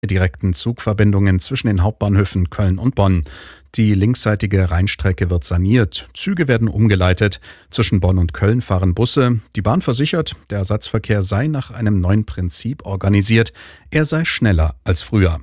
Direkten Zugverbindungen zwischen den Hauptbahnhöfen Köln und Bonn. Die linksseitige Rheinstrecke wird saniert, Züge werden umgeleitet. Zwischen Bonn und Köln fahren Busse. Die Bahn versichert, der Ersatzverkehr sei nach einem neuen Prinzip organisiert. Er sei schneller als früher.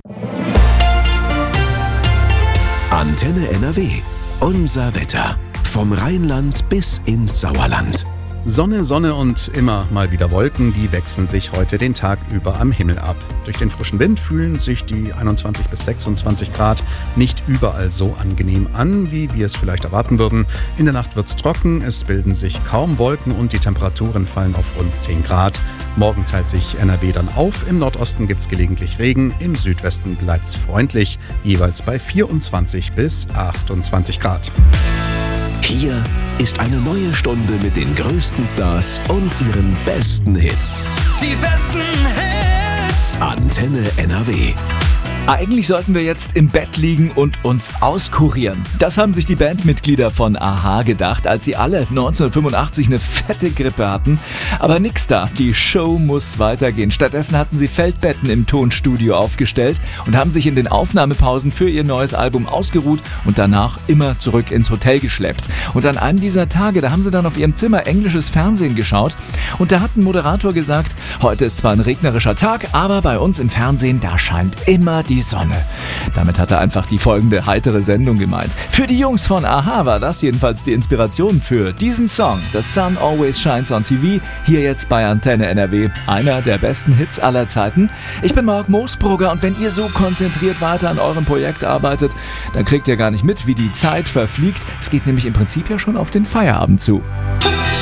Antenne NRW. Unser Wetter. Vom Rheinland bis ins Sauerland. Sonne, Sonne und immer mal wieder Wolken, die wechseln sich heute den Tag über am Himmel ab. Durch den frischen Wind fühlen sich die 21 bis 26 Grad nicht überall so angenehm an, wie wir es vielleicht erwarten würden. In der Nacht wird's trocken, es bilden sich kaum Wolken und die Temperaturen fallen auf rund 10 Grad. Morgen teilt sich NRW dann auf, im Nordosten gibt's gelegentlich Regen, im Südwesten bleibt's freundlich, jeweils bei 24 bis 28 Grad. Hier ist eine neue Stunde mit den größten Stars und ihren besten Hits. Die besten Hits. Antenne NRW. Eigentlich sollten wir jetzt im Bett liegen und uns auskurieren. Das haben sich die Bandmitglieder von a-ha gedacht, als sie alle 1985 eine fette Grippe hatten. Aber nix da, die Show muss weitergehen. Stattdessen hatten sie Feldbetten im Tonstudio aufgestellt und haben sich in den Aufnahmepausen für ihr neues Album ausgeruht und danach immer zurück ins Hotel geschleppt. Und an einem dieser Tage, da haben sie dann auf ihrem Zimmer englisches Fernsehen geschaut und da hat ein Moderator gesagt, heute ist zwar ein regnerischer Tag, aber bei uns im Fernsehen, da scheint immer die Sonne. Damit hat er einfach die folgende heitere Sendung gemeint. Für die Jungs von a-ha war das jedenfalls die Inspiration für diesen Song. The Sun Always Shines on TV, hier jetzt bei Antenne NRW. Einer der besten Hits aller Zeiten. Ich bin Marc Moosbrugger und wenn ihr so konzentriert weiter an eurem Projekt arbeitet, dann kriegt ihr gar nicht mit, wie die Zeit verfliegt. Es geht nämlich im Prinzip ja schon auf den Feierabend zu.